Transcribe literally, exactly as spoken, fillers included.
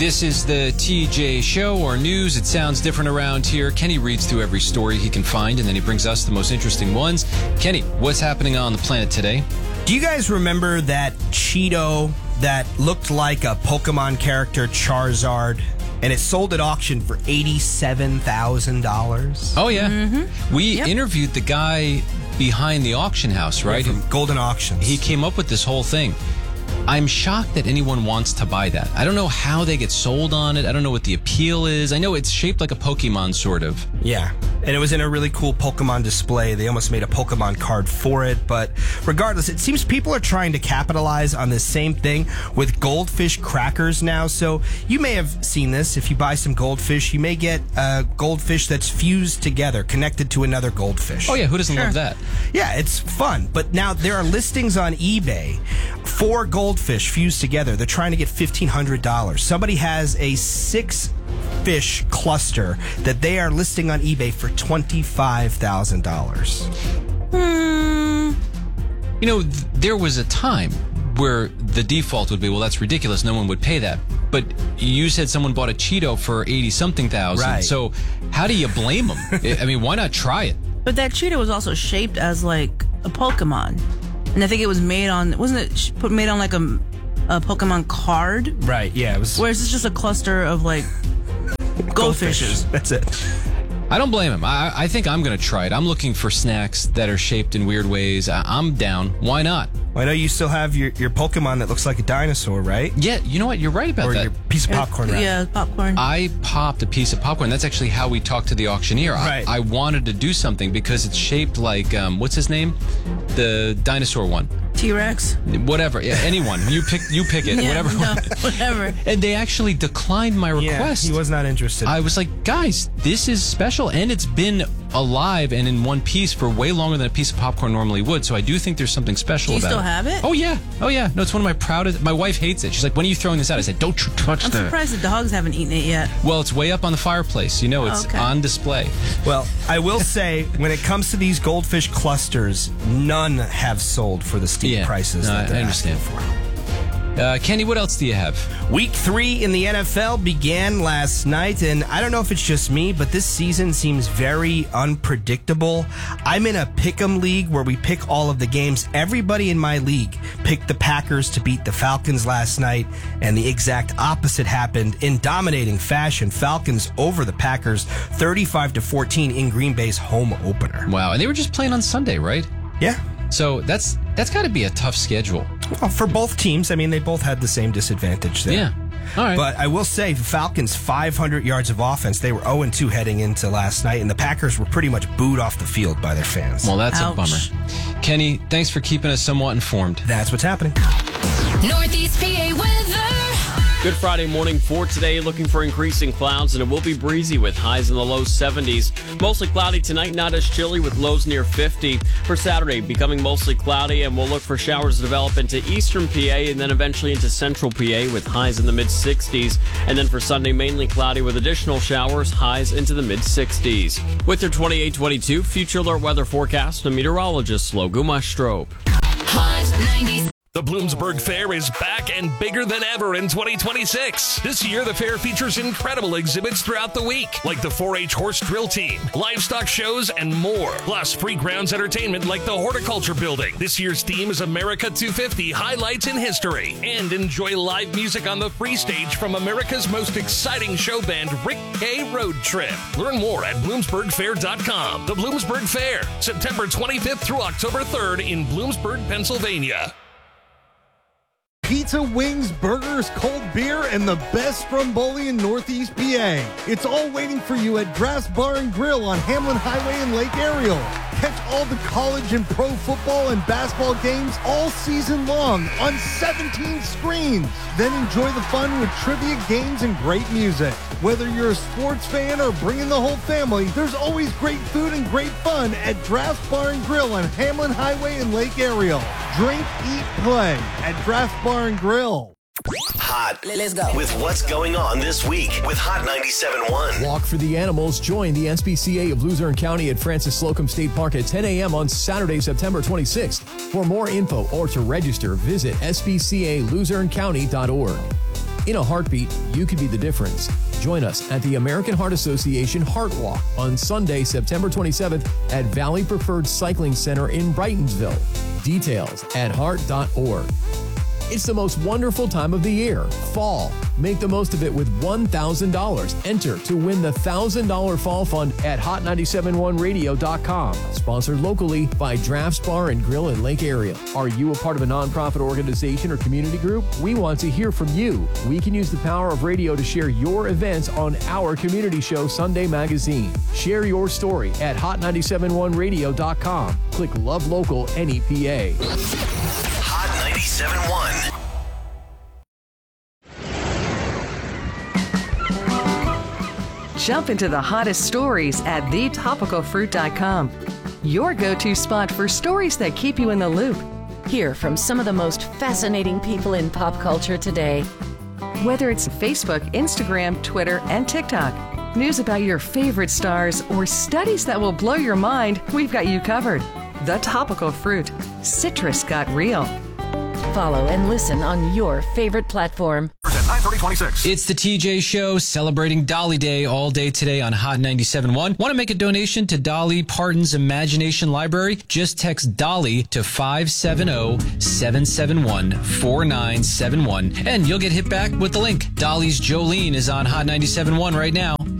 This is the T J Show, or news. It sounds different around here. Kenny reads through every story he can find, and then he brings us the most interesting ones. Kenny, what's happening on the planet today? Do you guys remember that Cheeto that looked like a Pokemon character, Charizard, and it sold at auction for eighty-seven thousand dollars? Oh, yeah. Mm-hmm. We Yep. interviewed the guy behind the auction house, right? From Golden Auctions. He came up with this whole thing. I'm shocked that anyone wants to buy that. I don't know how they get sold on it. I don't know what the appeal is. I know it's shaped like a Pokemon, sort of. Yeah, and it was in a really cool Pokemon display. They almost made a Pokemon card for it, but regardless, it seems people are trying to capitalize on this same thing with goldfish crackers now. So you may have seen this. If you buy some goldfish, you may get a goldfish that's fused together, connected to another goldfish. Oh, yeah. Who doesn't Sure. love that? Yeah, it's fun. But now there are listings on eBay for goldfish fused together. They're trying to get fifteen hundred dollars. Somebody has a six fish cluster that they are listing on eBay for twenty-five thousand dollars. Hmm. You know, th- there was a time where the default would be, well, that's ridiculous. No one would pay that. But you said someone bought a Cheeto for eighty-something thousand. Right. So how do you blame them? I mean, why not try it? But that Cheeto was also shaped as like a Pokemon, and I think it was made on wasn't it sh- put made on like a, a Pokemon card? Right, yeah. It was Whereas it's just a cluster of like goldfishes. That's it. I don't blame him. I, I think I'm going to try it. I'm looking for snacks that are shaped in weird ways. I, I'm down. Why not? Well, I know you still have your, your Pokemon that looks like a dinosaur, right? Yeah, you know what? You're right about Or that. your piece of popcorn, rather. Yeah, popcorn. I popped a piece of popcorn. That's actually how we talked to the auctioneer. I, Right. I wanted to do something because it's shaped like, um, what's his name? The dinosaur one. T-Rex. Whatever. Yeah, anyone. You pick You pick it. Yeah, whatever. no, whatever. And they actually declined my Yeah, request. he was not interested. I was like, guys, this is special, and it's been alive and in one piece for way longer than a piece of popcorn normally would. So I do think there's something special Do you about still it. have it? Oh yeah, oh yeah. No, it's one of my proudest. My wife hates it. She's like, when are you throwing this out? I said, don't you touch I'm that. surprised the dogs haven't eaten it yet. Well, it's way up on the fireplace. You know, it's Okay. on display. Well, I will say, when it comes to these goldfish clusters, none have sold for the steep Yeah, prices no, that I they're understand. asking for. Uh, Kenny, what else do you have? Week three in the N F L began last night, and I don't know if it's just me, but this season seems very unpredictable. I'm in a pick'em league where we pick all of the games. Everybody in my league picked the Packers to beat the Falcons last night, and the exact opposite happened in dominating fashion. Falcons over the Packers, thirty-five to fourteen in Green Bay's home opener. Wow, and they were just playing on Sunday, right? Yeah. So that's that's got to be a tough schedule. Well, for both teams, I mean, they both had the same disadvantage there. Yeah. All right. But I will say, the Falcons, five hundred yards of offense. They were oh and two heading into last night, and the Packers were pretty much booed off the field by their fans. Well, that's Ouch. a bummer. Kenny, thanks for keeping us somewhat informed. That's what's happening. Northeast P A weather. Good Friday morning for today. Looking for increasing clouds, and it will be breezy with highs in the low seventies. Mostly cloudy tonight, not as chilly with lows near fifty. For Saturday, becoming mostly cloudy, and we'll look for showers to develop into eastern P A and then eventually into central P A with highs in the mid sixties. And then for Sunday, mainly cloudy with additional showers, highs into the mid sixties. With your twenty-eight twenty-two Future Alert weather forecast, I'm meteorologist Logu Mastrop. Hot ninety. The Bloomsburg Fair is back and bigger than ever in twenty twenty-six. This year, the fair features incredible exhibits throughout the week, like the four H horse drill team, livestock shows, and more. Plus, free grounds entertainment like the Horticulture Building. This year's theme is America two fifty, Highlights in History. And enjoy live music on the free stage from America's most exciting show band, Rick K. Road Trip. Learn more at bloomsburg fair dot com. The Bloomsburg Fair, September twenty-fifth through October third in Bloomsburg, Pennsylvania. Pizza, wings, burgers, cold beer, and the best stromboli in Northeast P A. It's all waiting for you at Draft Bar and Grill on Hamlin Highway in Lake Ariel. Catch all the college and pro football and basketball games all season long on seventeen screens. Then enjoy the fun with trivia, games, and great music. Whether you're a sports fan or bringing the whole family, there's always great food and great fun at Draft Bar and Grill on Hamlin Highway in Lake Ariel. Drink, eat, play at Draft Bar and Grill. Hot. Let's go. With what's going on this week with Hot ninety-seven point one. Walk for the Animals. Join the S P C A of Luzerne County at Francis Slocum State Park at ten a.m. on Saturday, September twenty-sixth. For more info or to register, visit s p c a luzerne county dot org. In a heartbeat, you could be the difference. Join us at the American Heart Association Heart Walk on Sunday, September twenty-seventh at Valley Preferred Cycling Center in Brightonsville. Details at heart dot org. It's the most wonderful time of the year, fall. Make the most of it with one thousand dollars. Enter to win the one thousand dollars Fall Fund at hot nine seven one radio dot com. Sponsored locally by Drafts Bar and Grill in Lake Area. Are you a part of a nonprofit organization or community group? We want to hear from you. We can use the power of radio to share your events on our community show, Sunday Magazine. Share your story at hot nine seven one radio dot com. Click Love Local N E P A. Hot ninety-seven point one. Jump into the hottest stories at the topical fruit dot com. Your go-to spot for stories that keep you in the loop. Hear from some of the most fascinating people in pop culture today. Whether it's Facebook, Instagram, Twitter, and TikTok, news about your favorite stars, or studies that will blow your mind, we've got you covered. The Topical Fruit. Citrus got real. Follow and listen on your favorite platform. nine thirty twenty-six. It's the T J Show celebrating Dolly Day all day today on Hot ninety-seven point one. Want to make a donation to Dolly Parton's Imagination Library? Just text Dolly to five seven zero, seven seven one, four nine seven one and you'll get hit back with the link. Dolly's Jolene is on Hot ninety-seven point one right now.